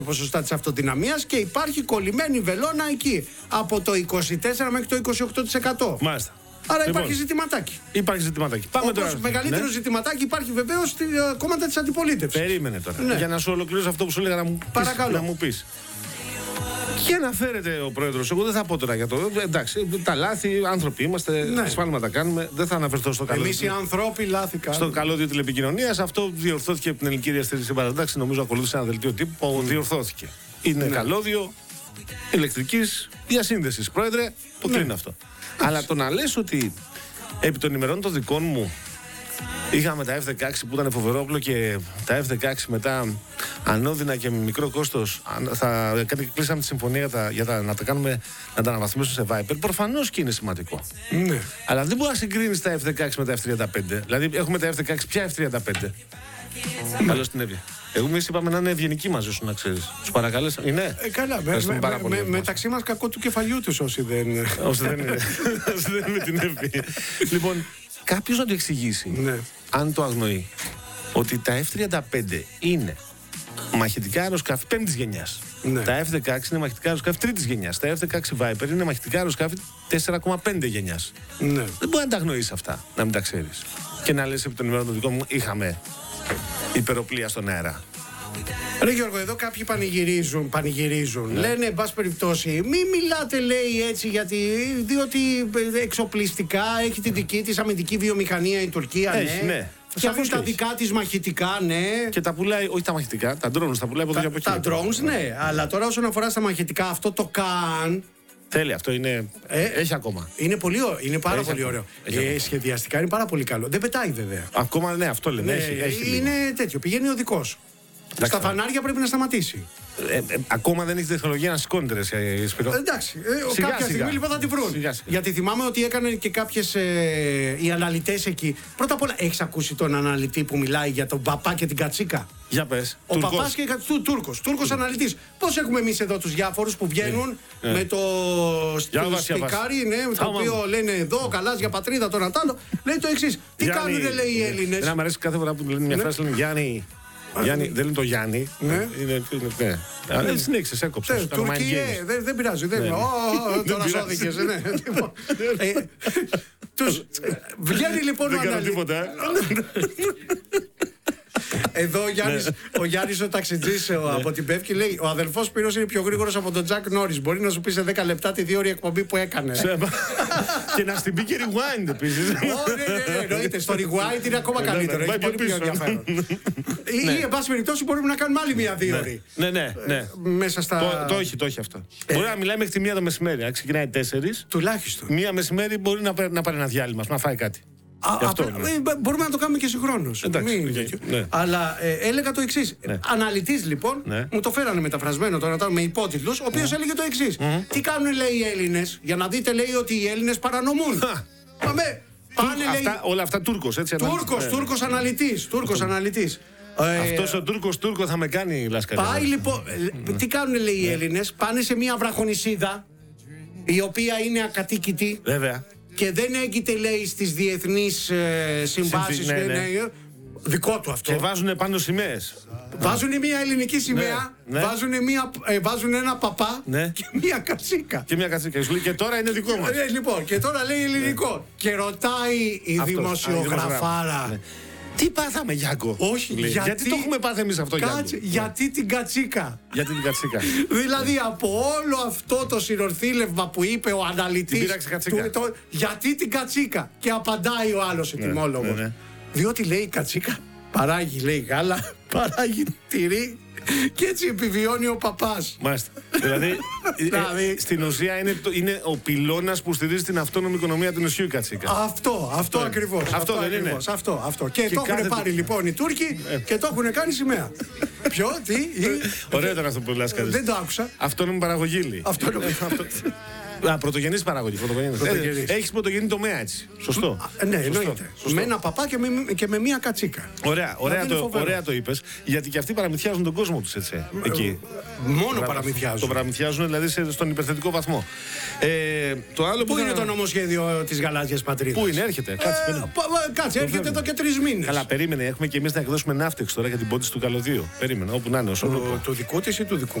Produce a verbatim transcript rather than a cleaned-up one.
ποσοστά της αυτοδυναμίας και υπάρχει κολλημένη βελόνα εκεί από το είκοσι τέσσερα μέχρι το είκοσι οκτώ τοις εκατό. Μάλιστα. Άρα λοιπόν, υπάρχει ζητηματάκι. Υπάρχει ζητηματάκι. Πάμε Όπως τώρα. μεγαλύτερο ναι. ζητηματάκι υπάρχει βεβαίως στη uh, κόμματα της αντιπολίτευσης. Περίμενε τώρα. Ναι. Για να σου ολοκληρώσω αυτό που σου έλεγα να μου πεις. Να μου πεις. Και αναφέρεται ο πρόεδρος. Εγώ δεν θα πω τώρα για το. Εντάξει, τα λάθη, άνθρωποι είμαστε. Ναι. Σφάλματα κάνουμε. Δεν θα αναφερθώ στο καλό. Εμείς οι άνθρωποι λάθη κάνουμε. Στο καλώδιο τηλεπικοινωνίας. Αυτό διορθώθηκε από την ελληνική διαστήριξη παρατάξη. Νομίζω ακολούθησε ένα δελτίο τύπου που mm. διορθώθηκε. Είναι ναι. καλώδιο ηλεκτρικής διασύνδεσης. Πρόεδρε, το ναι. κλείνω αυτό. Αλλά το να λες ότι επί των ημερών των δικών μου είχαμε τα εφ δεκαέξι που ήταν φοβερό όπλο και τα εφ δεκαέξι μετά ανώδυνα και με μικρό κόστος θα κλείσαμε τη συμφωνία για, τα, για τα, να τα κάνουμε να τα αναβαθμίσουμε σε Viper. Προφανώς και είναι σημαντικό. Ναι. Αλλά δεν μπορεί να συγκρίνεις τα εφ δεκαέξι με τα εφ τριάντα πέντε. Δηλαδή έχουμε τα εφ δεκαέξι, ποια εφ τριάντα πέντε. Ναι. Καλώς την Εύη. Εγώ εμείς είπαμε να είναι ευγενικοί μαζί σου, να ξέρεις. Τους παρακαλέσαμε. Είναι. Ε, καλά, με, με, με, με, μεταξύ μας κακό του κεφαλιού τους όσοι δεν είναι. Όσοι δεν είναι. Όσοι δεν είναι με την Εύη. Λοιπόν, κάποιος να του εξηγήσει, ναι. αν το αγνοεί, ότι τα εφ τριάντα πέντε είναι μαχητικά αεροσκάφη πέμπτης γενιάς. Ναι. Τα εφ δεκαέξι είναι μαχητικά αεροσκάφη τρίτης γενιάς. Τα εφ δεκαέξι Viper είναι μαχητικά αεροσκάφη τέσσερα κόμμα πέντε γενιάς. Ναι. Δεν μπορεί να τα αγνοείς αυτά, να μην τα ξέρεις. Και να λες επί των ημερών των δικών μου, είχαμε υπεροπλία στον αέρα. Ρε Γιώργο, εδώ κάποιοι πανηγυρίζουν, πανηγυρίζουν. Ναι. Λένε, εν πάση περιπτώσει, μη μιλάτε, λέει, έτσι, γιατί, διότι εξοπλιστικά έχει τη δική της αμυντική βιομηχανία η Τουρκία, έχει, ναι. ναι. Και έχουν τα δικά της μαχητικά, ναι. Και τα πουλάει, όχι τα μαχητικά, τα drones τα πουλάει από εδώ και από εκεί. Τα drones, ναι, αλλά τώρα όσον αφορά στα μαχητικά, αυτό το καν. Θέλει, αυτό είναι. Ε, έχει ακόμα. Είναι, πολύ, είναι πάρα έχει πολύ ωραίο. Ε, σχεδιαστικά είναι πάρα πολύ καλό. Δεν πετάει βέβαια. Ακόμα ναι, αυτό λένε. Ναι, έχει, έχει είναι λίγο. Τέτοιο. Πηγαίνει οδικός. Στα φανάρια πρέπει να σταματήσει. Ε, ε, ακόμα δεν έχει τεχνολογία να σηκώνεται, ρε Σπύρο. Εντάξει. Ε, σιγά, κάποια σιγά. στιγμή λοιπόν θα τη βρουν. Σιγά, σιγά. Γιατί θυμάμαι ότι έκαναν και κάποιες ε, οι αναλυτές εκεί. Πρώτα απ' όλα, έχεις ακούσει τον αναλυτή που μιλάει για τον παπά και την κατσίκα? Για πες. Ο Τουρκός. Παπάς και του, Τούρκος. Τούρκος αναλυτής. Πώς έχουμε εμείς εδώ τους διάφορους που βγαίνουν yeah. Yeah. με το στικάρι, ναι, με το οποίο λένε εδώ, καλάς για πατρίδα, το Νατάλο. Λέει το εξής. Τι κάνουν, λέει, οι Έλληνες? Δεν μου αρέσει κάθε φορά που λένε μια φράση, λένε Γιάννη. Γιάννη, δεν είναι το Γιάννη. Ναι. Είναι, είναι, ναι. ναι. Συνέχισε, έκοψε. Ναι, Τουρκία, δεν, δεν πειράζει. Δεν, ναι. oh, τώρα σώθηκες. Ναι. ε, τους, βγαίνει λοιπόν δεν κάνω τίποτα. Εδώ ο Γιάννης, ναι. ο, Γιάννης ο ταξιτζής ναι. από την Πεύκη λέει: ο αδελφός Σπύρος είναι πιο γρήγορος από τον Τζακ Νόρις. Μπορεί να σου πει σε δέκα λεπτά τη δύο ώρη εκπομπή που έκανε. Και να στην πει και rewind επίσης. Ναι, ναι, ναι, εννοείται. Στο rewind είναι ακόμα καλύτερο. Έχει πολύ πιο ενδιαφέρον. Ή εν πάση περιπτώσει μπορούμε να κάνουμε άλλη μία δύο ώρη. Ναι, ναι, ναι. Μέσα στα. Το έχει, το έχει αυτό. Μπορεί να μιλάει μέχρι τη μία το μεσημέρι. Αν ξεκινάει τέσσερις. Τουλάχιστον. Μία μεσημέρι μπορεί να πάρει ένα διάλειμμα, να φάει κάτι. Α, αυτό, α, ναι. Μπορούμε να το κάνουμε και συγχρόνως. Okay, ναι. Αλλά ε, έλεγα το εξής. Ναι. Αναλυτής λοιπόν, ναι. μου το φέρανε μεταφρασμένο τώρα με υπότιτλους, ο οποίος mm. έλεγε το εξής. Mm. Τι κάνουν, λέει, οι Έλληνες? Για να δείτε, λέει, ότι οι Έλληνες παρανομούν. Πάμε. Πάνε, αυτά, λέει, όλα αυτά Τούρκος, έτσι. Τούρκος, Τούρκος αναλυτής. Τούρκος αναλυτής. Αυτός ο Τούρκος Τούρκο θα με κάνει λάσκαρη. Πάει λοιπόν. Τι κάνουν, λέει, οι Έλληνες? Πάνε σε μια βραχονησίδα η οποία είναι ακατοίκητη. Βέβαια. Και δεν έγκυται, λέει, στις διεθνείς ε, συμβάσεις. Ναι, ναι. Ναι, δικό του αυτό. Και βάζουν πάνω σημαίες. Βάζουν μια ελληνική σημαία, ναι, ναι. Βάζουν, μια, ε, βάζουν ένα παπά ναι. και μια κατσίκα. Και μια κατσίκα. Και τώρα είναι δικό μας. Ε, λοιπόν, και τώρα λέει ελληνικό. Ναι. Και ρωτάει η αυτό, δημοσιογραφάρα. Ναι. Τι πάθαμε, Γιάκο? Όχι, γιατί, γιατί το έχουμε πάθει εμείς αυτό, Γιάκο? Γιατί την κατσίκα. Γιατί την κατσίκα. Δηλαδή από όλο αυτό το συνορθήλευμα που είπε ο αναλυτής. Του, το, γιατί την κατσίκα. Και απαντάει ο άλλος ετοιμόλογος. Ναι, ναι, ναι. Διότι, λέει, η κατσίκα παράγει, λέει, γάλα, παράγει τυρί. Και έτσι επιβιώνει ο παπάς. Μάλιστα. Δηλαδή, δηλαδή στην ουσία είναι, το, είναι ο πυλώνας που στηρίζει την αυτόνομη οικονομία του νησιού η κατσίκα. Αυτό, αυτό ακριβώς. Αυτό, αυτό δεν ακριβώς, είναι. Αυτό, αυτό. Και, και το έχουν πάρει το... λοιπόν οι Τούρκοι ε. και το έχουν κάνει σημαία. Ποιο, τι, ή... Ωραίο ήταν αυτό που λες, καλές. Δεν το άκουσα. Αυτόνομη παραγωγή. Αυτόνομη. Α, πρωτογενής παραγωγή. Ε, έχεις πρωτογενή τομέα, έτσι. Σωστό. Α, ναι, εννοείται. Με ένα παπά και με, και με μία κατσίκα. Ωραία, ωραία, το, ωραία το είπες. Γιατί και αυτοί παραμυθιάζουν τον κόσμο τους, έτσι. Εκεί. Μόνο παραμυθιάζουν. Το παραμυθιάζουν δηλαδή στον υπερθετικό βαθμό. Ε, το άλλο Πού που είναι θα... το νομοσχέδιο της γαλάζιας πατρίδας? Πού είναι, έρχεται. Κάτσε, ε, κάτσε έρχεται εδώ και τρεις μήνες. Καλά, περίμενε. Έχουμε και εμείς να εκδώσουμε ναύτεξ τώρα για την πόντιση του καλωδίου. Περίμενε, όπου να είναι. Του δικού της ή του δικού?